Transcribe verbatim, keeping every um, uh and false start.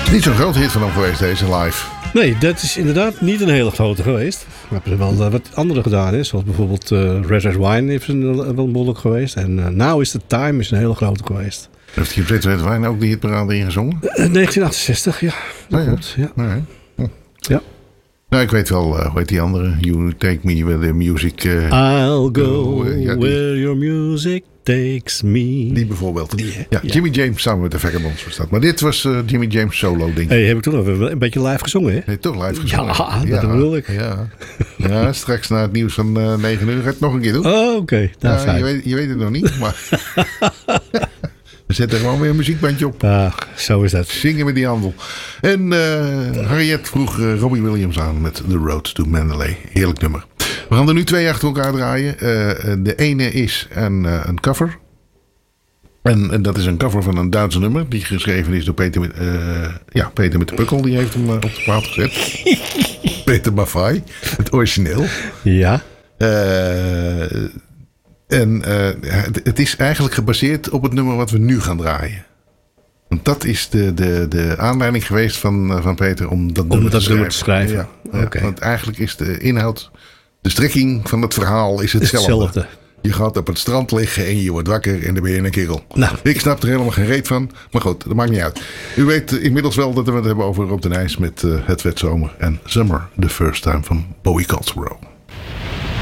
Niet zo'n groot hit van hem geweest, deze live. Nee, dat is inderdaad niet een hele grote geweest. We hebben er wel uh, wat andere gedaan. Hè? Zoals bijvoorbeeld uh, Red Red Wine is een, uh, wel behoorlijk geweest. En uh, Now is the Time is een hele grote geweest. Heeft hij op Red Red Wine ook die hitparade ingezongen? Uh, negentien achtenzestig, ja. Dat oh, klopt. Ja. Ja. Ja. Hm. Ja. Nou, ik weet wel, uh, hoe heet die andere? You Take Me Where the Music... Uh, I'll go uh, ja, die, where your music takes me. Die bijvoorbeeld. Die, ja, ja. Jimmy James samen met de Vagabonds was dat. Maar dit was uh, Jimmy James solo ding. Hey, heb ik toen nog een beetje live gezongen, hè? Nee, toch live gezongen. Ja, dat ja, bedoel ik. Ja. ja, straks na het nieuws van uh, negen uur ga ik het nog een keer doen. Oh, oké. Okay. Nou, ja, je, weet, je weet het nog niet, maar... We zetten gewoon weer een muziekbandje op. Ah, zo is dat. Zingen met die handel. En uh, Harriet vroeg uh, Robbie Williams aan met The Road to Mandalay. Heerlijk nummer. We gaan er nu twee achter elkaar draaien. Uh, de ene is een, uh, een cover. En, en dat is een cover van een Duitse nummer. Die geschreven is door Peter, uh, ja, Peter met de Pukkel. Die heeft hem uh, op de plaat gezet. Peter Maffay. Het origineel. Ja. Uh, En uh, het, het is eigenlijk gebaseerd op het nummer wat we nu gaan draaien. Want dat is de, de, de aanleiding geweest van, van Peter om dat, om nummer, dat te nummer te schrijven. Ja, ja, okay. Want eigenlijk is de inhoud, de strekking van het verhaal is hetzelfde. hetzelfde. Je gaat op het strand liggen en je wordt wakker en dan ben je een kerel. Nou. Ik snap er helemaal geen reet van, maar goed, dat maakt niet uit. U weet inmiddels wel dat we het hebben over Rob de Nijs met uh, Het werd zomer en Summer, the first time van Bowie Cultural.